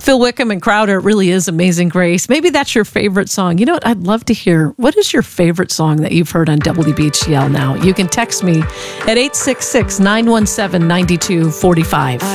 Phil Wickham and Crowder, it really is Amazing Grace. Maybe that's your favorite song. You know what? I'd love to hear. What is your favorite song that you've heard on WBHL now? You can text me at 866-917-9245.